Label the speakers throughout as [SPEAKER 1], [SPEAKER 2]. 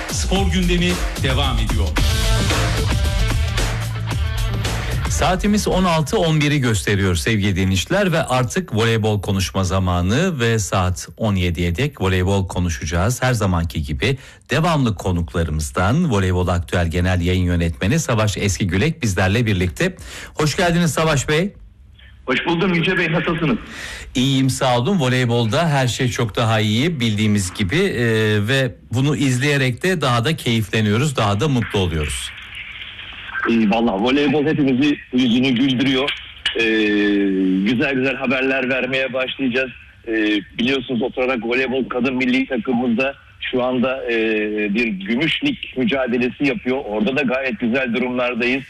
[SPEAKER 1] Spor gündemi devam ediyor.
[SPEAKER 2] Saatimiz 16.11'i gösteriyor sevgili dinleyiciler ve artık voleybol konuşma zamanı ve saat 17'ye dek voleybol konuşacağız. Her zamanki gibi devamlı konuklarımızdan Voleybol Aktüel Genel Yayın Yönetmeni Savaş Eskigülek bizlerle birlikte. Hoş geldiniz Savaş Bey.
[SPEAKER 3] Hoş buldum Yüce Bey, nasılsınız?
[SPEAKER 2] İyiyim, sağ olun. Voleybolda her şey çok daha iyi bildiğimiz gibi ve bunu izleyerek de daha da keyifleniyoruz, daha da mutlu oluyoruz.
[SPEAKER 3] Vallahi voleybol hepimizi yüzünü güldürüyor. Güzel güzel haberler vermeye başlayacağız. Biliyorsunuz oturarak voleybol kadın milli takımımızda şu anda bir gümüş lig mücadelesi yapıyor. Orada da gayet güzel durumlardayız.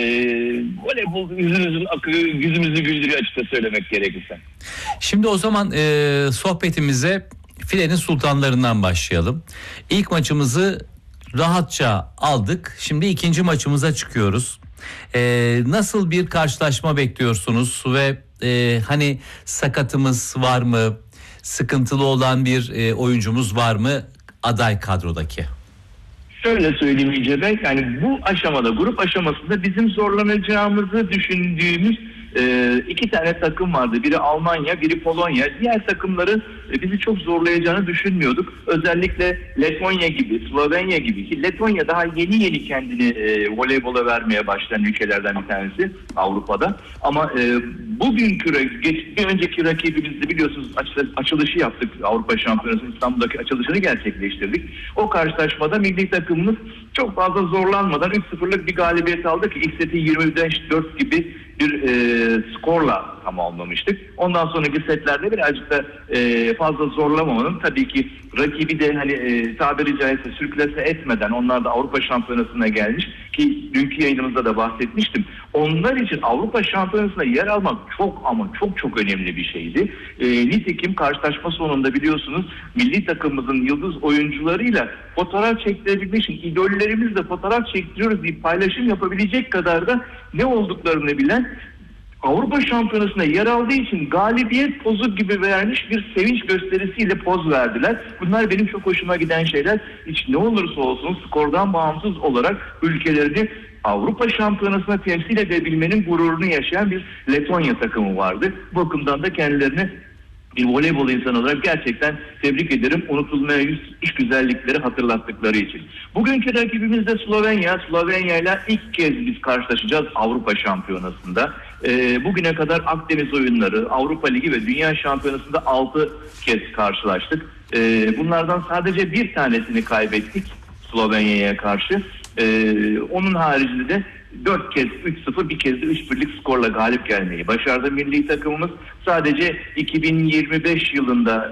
[SPEAKER 3] Voleybol yüzümüzün akıyor, yüzümüzü güldürüyor açıkça söylemek gerekirse.
[SPEAKER 2] Şimdi o zaman sohbetimize filenin sultanlarından başlayalım. İlk maçımızı rahatça aldık. Şimdi ikinci maçımıza çıkıyoruz. Nasıl bir karşılaşma bekliyorsunuz ve hani sakatımız var mı? Sıkıntılı olan bir oyuncumuz var mı aday kadrodaki?
[SPEAKER 3] Şöyle söyleyeyim Yüce Bey, yani bu aşamada, grup aşamasında bizim zorlanacağımızı düşündüğümüz iki tane takım vardı. Biri Almanya, biri Polonya. Diğer takımların bizi çok zorlayacağını düşünmüyorduk. Özellikle Letonya gibi, Slovenya gibi, ki Letonya daha yeni kendini voleybola vermeye başlayan ülkelerden bir tanesi Avrupa'da. Ama bugünkü bir önceki rakibimizde biliyorsunuz açılışı yaptık. Avrupa Şampiyonası İstanbul'daki açılışını gerçekleştirdik. O karşılaşmada milli takımımız çok fazla zorlanmadan 3-0'lık bir galibiyet aldı ki ilk seti 25-4 gibi bir skorla tamamlamıştık. Ondan sonraki setlerde birazcık da fazla zorlamamanın, tabii ki rakibi de hani tabiri caizse sürklase etmeden, onlar da Avrupa Şampiyonası'na gelmiş ki dünkü yayınımızda da bahsetmiştim. Onlar için Avrupa Şampiyonası'na yer almak çok ama çok önemli bir şeydi. Nitekim karşılaşma sonunda biliyorsunuz milli takımımızın yıldız oyuncularıyla fotoğraf çektirebilmek için idollerimizle fotoğraf çektiriyoruz diye paylaşım yapabilecek kadar da ne olduklarını bilen, Avrupa Şampiyonası'na yer aldığı için galibiyet pozu gibi vermiş bir sevinç gösterisiyle poz verdiler. Bunlar benim çok hoşuma giden şeyler. Hiç ne olursa olsun skordan bağımsız olarak ülkelerini Avrupa Şampiyonası'na temsil edebilmenin gururunu yaşayan bir Letonya takımı vardı. Bu bakımdan da kendilerini bir voleybol insanı olarak gerçekten tebrik ederim. Unutulmaya yüz iş güzellikleri hatırlattıkları için. Bugünkü rakibimiz de Slovenya. Slovenya ile ilk kez biz karşılaşacağız Avrupa Şampiyonası'nda. Bugüne kadar Akdeniz oyunları, Avrupa Ligi ve Dünya Şampiyonası'nda 6 kez karşılaştık. Bunlardan sadece bir tanesini kaybettik Slovenya'ya karşı. Onun haricinde de 4 kez 3-0, bir kez de 3-1'lik skorla galip gelmeyi başardı milli takımımız. Sadece 2025 yılında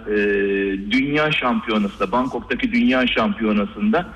[SPEAKER 3] Dünya Şampiyonası'nda, Bangkok'taki Dünya Şampiyonası'nda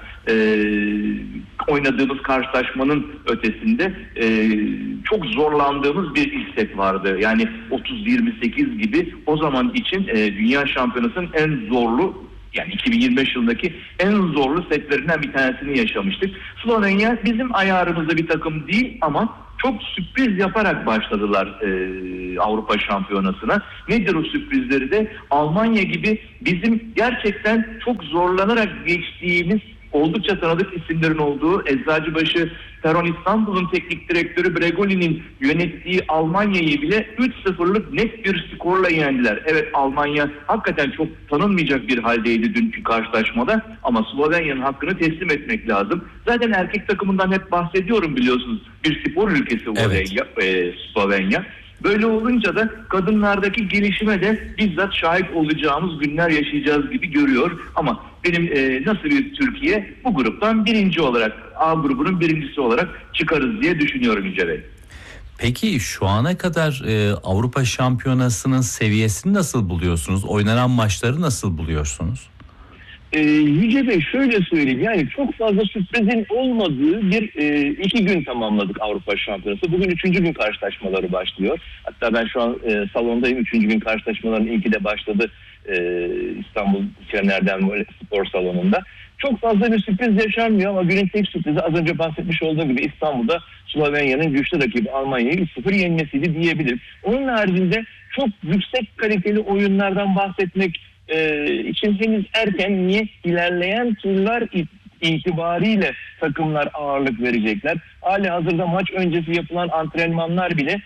[SPEAKER 3] oynadığımız karşılaşmanın ötesinde çok zorlandığımız bir ilk set vardı. Yani 30-28 gibi o zaman için Dünya Şampiyonası'nın en zorlu, yani 2025 yılındaki en zorlu setlerinden bir tanesini yaşamıştık. Slovenya bizim ayarımızda bir takım değil ama çok sürpriz yaparak başladılar Avrupa Şampiyonası'na. Nedir o sürprizleri de? Almanya gibi bizim gerçekten çok zorlanarak geçtiğimiz oldukça tanıdık isimlerin olduğu Eczacıbaşı Peron İstanbul'un teknik direktörü Bregoli'nin yönettiği Almanya'yı bile 3-0'lık net bir skorla yendiler. Evet, Almanya hakikaten çok tanınmayacak bir haldeydi dünkü karşılaşmada ama Slovenya'nın hakkını teslim etmek lazım. Zaten erkek takımından hep bahsediyorum, biliyorsunuz. Bir spor ülkesi Slovenya. Böyle olunca da kadınlardaki gelişime de bizzat şahit olacağımız günler yaşayacağız gibi görüyor. Ama benim nasıl bir Türkiye bu gruptan birinci olarak, A grubunun birincisi olarak çıkarız diye düşünüyorum Yüce Bey.
[SPEAKER 2] Peki şu ana kadar Avrupa Şampiyonası'nın seviyesini nasıl buluyorsunuz? Oynanan maçları nasıl buluyorsunuz?
[SPEAKER 3] Yüce Bey şöyle söyleyeyim, yani çok fazla sürprizin olmadığı bir 2 gün tamamladık Avrupa Şampiyonası. Bugün 3. gün karşılaşmaları başlıyor. Hatta ben şu an salondayım. 3. gün karşılaşmaların ilki de başladı İstanbul Şener'den spor salonunda. Çok fazla bir sürpriz yaşanmıyor ama günün tek sürprizi az önce bahsetmiş olduğum gibi İstanbul'da Slovenya'nın güçlü rakibi Almanya'yı 3-0 yenmesiydi diyebilirim. Onun haricinde çok yüksek kaliteli oyunlardan bahsetmek için henüz erken. Niye? İlerleyen turlar itibariyle takımlar ağırlık verecekler. Halihazırda maç öncesi yapılan antrenmanlar bile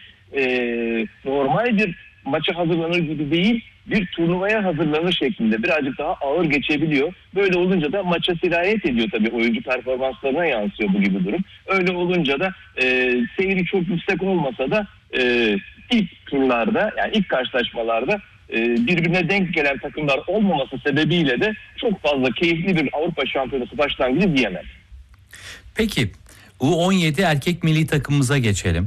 [SPEAKER 3] normal bir maça hazırlanır gibi değil, bir turnuvaya hazırlanır şeklinde birazcık daha ağır geçebiliyor. Böyle olunca da maça sirayet ediyor tabii, oyuncu performanslarına yansıyor bu gibi durum. Öyle olunca da seyri çok yüksek olmasa da ilk turlarda, yani ilk karşılaşmalarda birbirine denk gelen takımlar olmaması sebebiyle de çok fazla keyifli bir Avrupa Şampiyonası başlangıcı diyemem.
[SPEAKER 2] Peki U17 erkek milli takımımıza geçelim.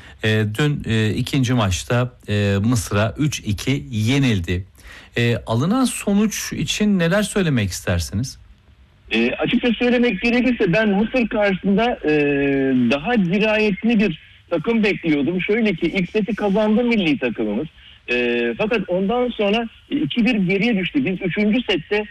[SPEAKER 2] Dün ikinci maçta Mısır'a 3-2 yenildi. Alınan sonuç için neler söylemek istersiniz?
[SPEAKER 3] Açıkça söylemek gerekirse ben Mısır karşısında daha dirayetli bir takım bekliyordum. Şöyle ki ilk seti kazandı milli takımımız. Fakat ondan sonra 2-1 geriye düştü. Biz 3. sette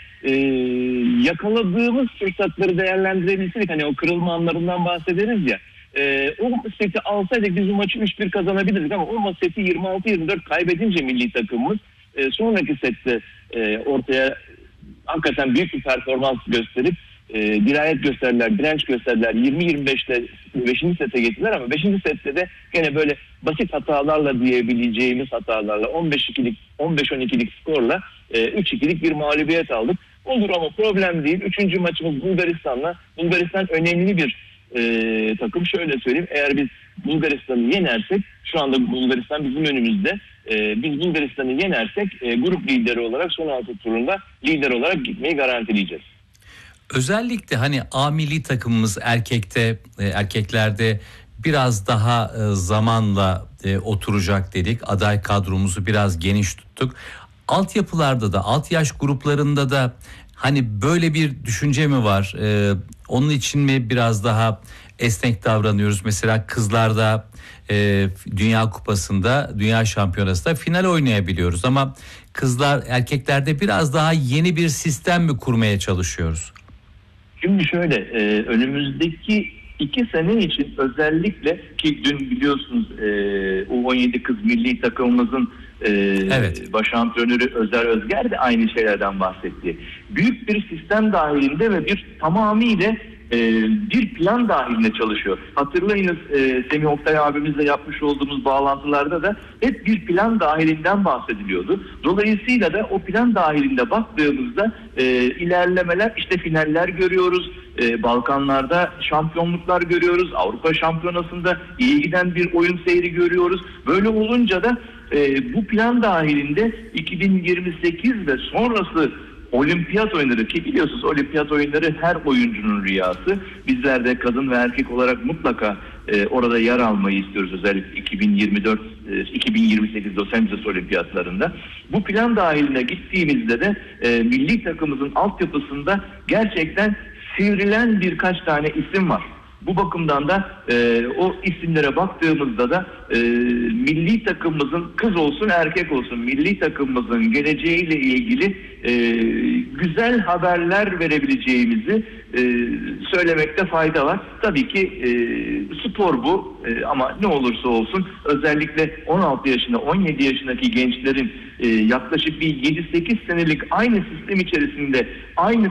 [SPEAKER 3] yakaladığımız fırsatları değerlendirebilseydik, hani o kırılma anlarından bahsederiz ya. O seti alsaydık biz bu maçı 3-1 kazanabilirdik ama o seti 26-24 kaybedince milli takımımız sonraki sette ortaya hakikaten büyük bir performans gösterip dirayet gösterdiler, direnç gösterdiler. 20-25'te 5. sete getirdiler ama 5. sette de gene böyle basit hatalarla diyebileceğimiz hatalarla 15-12'lik skorla 3-2'lik bir mağlubiyet aldık. Olur ama problem değil. 3. maçımız Bulgaristan'la. Bulgaristan önemli bir takım. Şöyle söyleyeyim, eğer biz Bulgaristan'ı yenersek, şu anda Bulgaristan bizim önümüzde, biz Bulgaristan'ı yenersek grup lideri olarak son 6 turunda lider olarak gitmeyi garantileyeceğiz.
[SPEAKER 2] Özellikle hani A milli takımımız erkeklerde biraz daha zamanla oturacak dedik. Aday kadromuzu biraz geniş tuttuk. Altyapılarda da, alt yaş gruplarında da hani böyle bir düşünce mi var? Onun için mi biraz daha esnek davranıyoruz? Mesela kızlarda Dünya Kupası'nda, Dünya Şampiyonası'nda final oynayabiliyoruz ama erkeklerde biraz daha yeni bir sistem mi kurmaya çalışıyoruz?
[SPEAKER 3] Şimdi şöyle, önümüzdeki 2 sene için özellikle, ki dün biliyorsunuz U17 kız milli takımımızın
[SPEAKER 2] evet,
[SPEAKER 3] baş antrenörü Özer Özger de aynı şeylerden bahsetti. Büyük bir sistem dahilinde ve bir tamamıyla bir plan dahilinde çalışıyor. Hatırlayınız, Semih Oktay abimizle yapmış olduğumuz bağlantılarda da hep bir plan dahilinden bahsediliyordu. Dolayısıyla da o plan dahilinde baktığımızda ilerlemeler, işte finaller görüyoruz. Balkanlarda şampiyonluklar görüyoruz. Avrupa Şampiyonası'nda iyi giden bir oyun seyri görüyoruz. Böyle olunca da bu plan dahilinde 2028 ve sonrası olimpiyat oyunları, ki biliyorsunuz olimpiyat oyunları her oyuncunun rüyası. Bizler de kadın ve erkek olarak mutlaka orada yer almayı istiyoruz, özellikle 2028 Los Angeles olimpiyatlarında. Bu plan dahiline gittiğimizde de milli takımımızın altyapısında gerçekten sivrilen birkaç tane isim var. Bu bakımdan da o isimlere baktığımızda da milli takımımızın, kız olsun erkek olsun, milli takımımızın geleceğiyle ilgili güzel haberler verebileceğimizi söylemekte fayda var. Tabii ki spor bu ama ne olursa olsun özellikle 16 yaşında 17 yaşındaki gençlerin yaklaşık bir 7-8 senelik aynı sistem içerisinde aynı